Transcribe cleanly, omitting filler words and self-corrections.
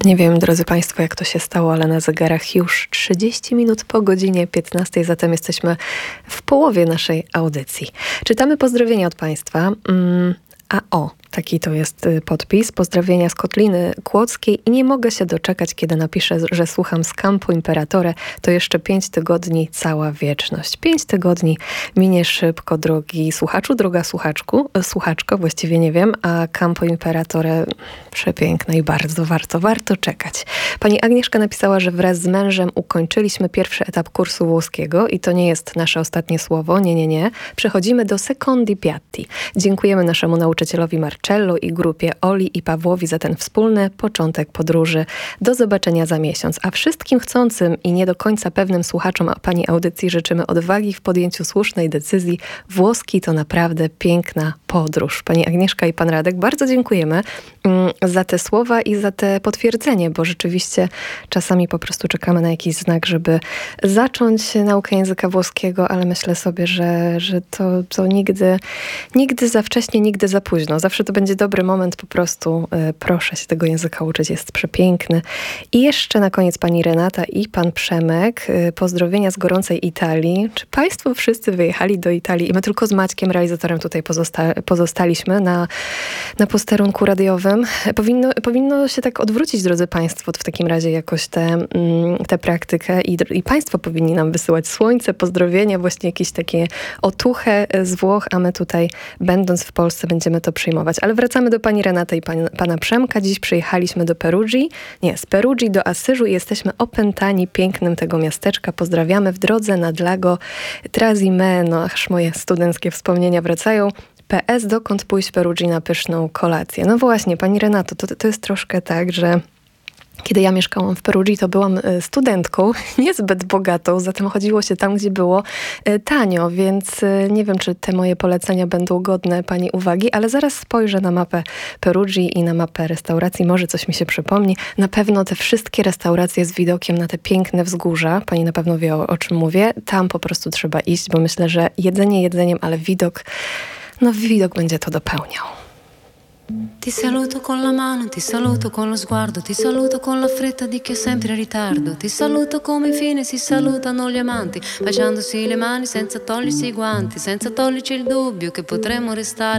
Nie wiem, drodzy Państwo, jak to się stało, ale na zegarach już 30 minut po godzinie 15, zatem jesteśmy w połowie naszej audycji. Czytamy pozdrowienia od Państwa. Taki to jest podpis. Pozdrowienia z Kotliny Kłodzkiej i nie mogę się doczekać, kiedy napiszę, że słucham z Campo Imperatore. To jeszcze 5 tygodni, cała wieczność. 5 tygodni minie szybko, drogi słuchaczu, droga słuchaczko, właściwie nie wiem, a Campo Imperatore przepiękne i bardzo warto czekać. Pani Agnieszka napisała, że wraz z mężem ukończyliśmy pierwszy etap kursu włoskiego i to nie jest nasze ostatnie słowo, nie. Przechodzimy do secondi piatti. Dziękujemy naszemu nauczycielowi Marcello i grupie Oli i Pawłowi za ten wspólny początek podróży. Do zobaczenia za miesiąc. A wszystkim chcącym i nie do końca pewnym słuchaczom pani audycji życzymy odwagi w podjęciu słusznej decyzji. Włoski to naprawdę piękna podróż. Pani Agnieszka i pan Radek, bardzo dziękujemy za te słowa i za te potwierdzenie, bo rzeczywiście czasami po prostu czekamy na jakiś znak, żeby zacząć naukę języka włoskiego, ale myślę sobie, że to nigdy za wcześnie, nigdy za późno. Zawsze to będzie dobry moment, po prostu proszę się tego języka uczyć, jest przepiękny. I jeszcze na koniec pani Renata i pan Przemek. Pozdrowienia z gorącej Italii. Czy państwo wszyscy wyjechali do Italii? I my tylko z Maćkiem, realizatorem, tutaj pozostaliśmy na posterunku radiowym. Powinno się tak odwrócić, drodzy państwo, w takim razie jakoś tę praktykę i państwo powinni nam wysyłać słońce, pozdrowienia, właśnie jakieś takie otuchę z Włoch, a my tutaj, będąc w Polsce, będziemy to przyjmować. Ale wracamy do pani Renaty i pana Przemka. Dziś przyjechaliśmy z Perugii do Asyżu i jesteśmy opętani pięknem tego miasteczka. Pozdrawiamy w drodze nad Lago Trasimeno. Aż moje studenckie wspomnienia wracają. PS, dokąd pójść w Perugii na pyszną kolację? No właśnie, pani Renato, to jest troszkę tak, że kiedy ja mieszkałam w Perugii, to byłam studentką, niezbyt bogatą, zatem chodziło się tam, gdzie było tanio, więc nie wiem, czy te moje polecenia będą godne pani uwagi, ale zaraz spojrzę na mapę Perugii i na mapę restauracji, może coś mi się przypomni. Na pewno te wszystkie restauracje z widokiem na te piękne wzgórza, pani na pewno wie, o czym mówię, tam po prostu trzeba iść, bo myślę, że jedzenie jedzeniem, ale widok będzie to dopełniał. Ti saluto con la mano, ti saluto con lo sguardo, ti saluto con la fretta di chi è sempre in ritardo, ti saluto come infine si salutano gli amanti, baciandosi le mani senza togliersi i guanti, senza toglierci il dubbio che potremmo restare